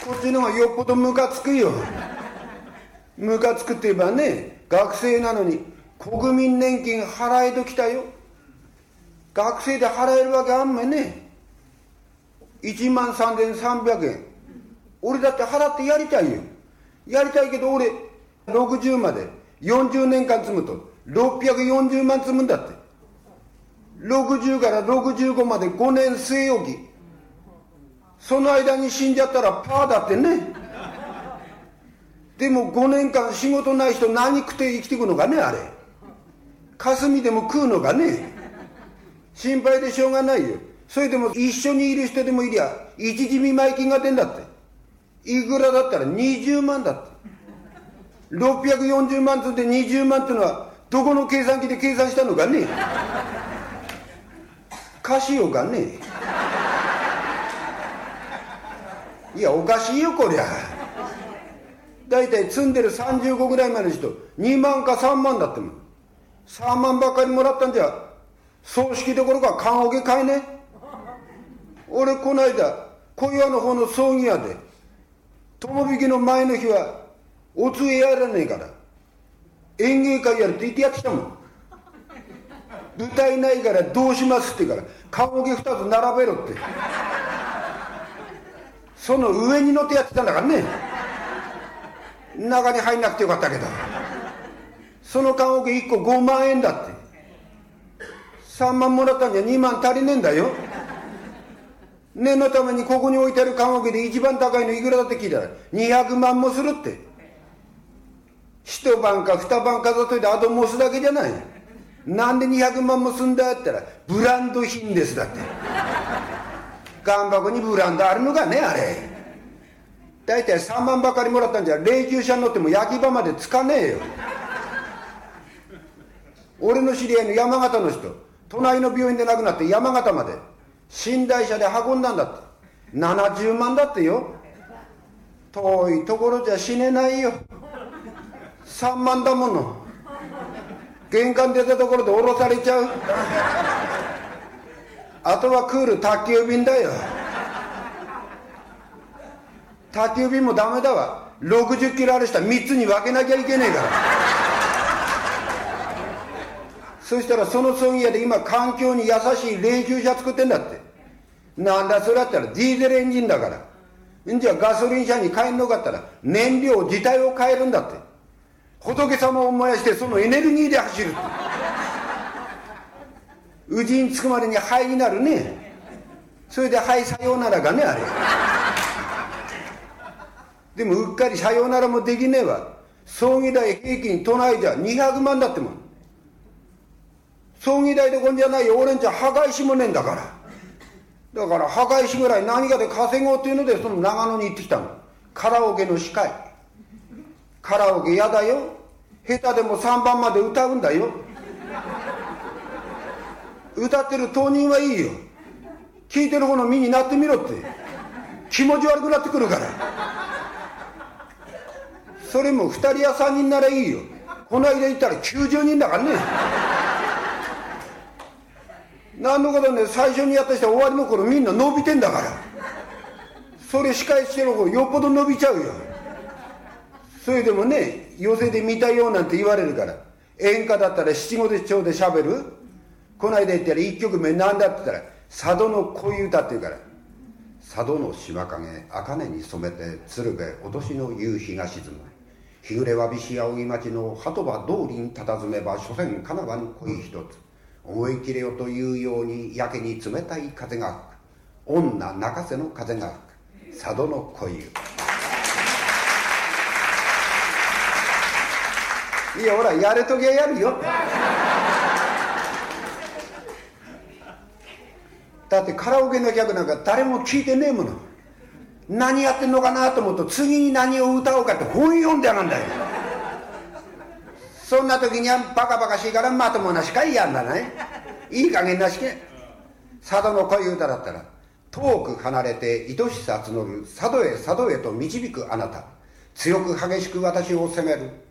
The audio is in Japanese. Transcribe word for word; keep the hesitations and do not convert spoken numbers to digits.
こっちの方がよっぽどムカつくよ。ムカつくって言えばね、学生なのに国民年金払えときたよ。学生で払えるわけあんまいね。いちまんさんぜんさんびゃくえん。俺だって払ってやりたいよ。やりたいけど俺ろくじゅうまでよんじゅうねんかん積むとろっぴゃくよんじゅうまん積むんだって。ろくじゅうからろくじゅうごまでごねん据え置き。その間に死んじゃったらパーだってね。でもごねんかん仕事ない人何食って生きていくのかね、あれ。霞でも食うのかね。心配でしょうがないよ。それでも一緒にいる人でもいりゃ一時見舞い金が出んだって。いくらだったらにじゅうまんだって。ろっぴゃくよんじゅうまんつってにじゅうまんってのはどこの計算機で計算したのかね。カシオかね。いやおかしいよこりゃ。だいたい積んでるさんじゅうごぐらいまでの人にまんかさんまんだってもん。さんまんばっかりもらったんじゃ葬式どころか棺桶買えねえ。俺この間小岩の方の葬儀屋で友引きの前の日はおつえやらねえから演芸会やるって言ってやってきたもん。舞台ないからどうしますってから棺桶ふたつ並べろって。その上に乗ってやってたんだからね。中に入んなくてよかったけど、その棺桶いっこごまんえんだって。さんまんもらったんじゃにまん足りねえんだよ。念のためにここに置いてある棺桶で一番高いのいくらだって聞いたらにひゃくまんもするって。一晩か二晩飾っといてあともすだけじゃない。なんでにひゃくまんもすんだやったらブランド品ですだって。棺箱にブランドあるのかねあれ。だいたいさんまんばかりもらったんじゃ霊柩車に乗っても焼き場までつかねえよ。俺の知り合いの山形の人隣の病院で亡くなって山形まで寝台車で運んだんだって。ななじゅうまんだってよ。遠いところじゃ死ねないよ。さんまんだもの。玄関出たところで降ろされちゃう。あとはクール宅急便だよ。宅急便もダメだわ。ろくじゅっキロある人はみっつに分けなきゃいけねえから。そしたらその葬儀屋で今環境に優しい霊柩車作ってんだって。なんだそれだったらディーゼルエンジンだから。んじゃガソリン車に変えんのかったら燃料自体を変えるんだって。仏様を燃やしてそのエネルギーで走るって。うちに着くまでに灰になるね。それで灰さようならがねあれ。でもうっかりさようならもできねえわ。葬儀代平均都内じゃにひゃくまんだってもん。葬儀代でこんじゃないよ。俺んちゃ墓石もねえんだから。だから墓石ぐらい何かで稼ごうっていうのでその長野に行ってきたの。カラオケの司会。カラオケやだよ。下手でもさんばんまで歌うんだよ。歌ってる当人はいいよ。聞いてる方の身になってみろって。気持ち悪くなってくるから。それもふたりやさんにんならいいよ。この間行ったらきゅうじゅうにんだからね。何のことね、最初にやった人は終わりの頃みんな伸びてんだから。それ司会してる方よっぽど伸びちゃうよ。それでもね、寄席で見たよなんて言われるから。演歌だったら七五で調でしゃべる。この間言ったらいっきょくめなんだって言ったら佐渡の恋歌って言うから。佐渡の島影茜に染めて鶴瓶お年の夕日が沈む。日暮れわびし仰ぎ町の鳩場通りに佇めば所詮かなわぬ恋一つ。思い切れよというようにやけに冷たい風が吹く。女泣かせの風が吹く。佐渡の恋歌。いやほらやるときはやるよ。だってカラオケの客なんか誰も聞いてねえもの。何やってんのかなと思うと次に何を歌おうかって本読んでやがんだよ。そんな時にはバカバカしいからまともな司会やんだね。いい加減なしけ。佐渡の恋歌だったら遠く離れて愛しさ募る佐渡へ佐渡へと導くあなた。強く激しく私を責める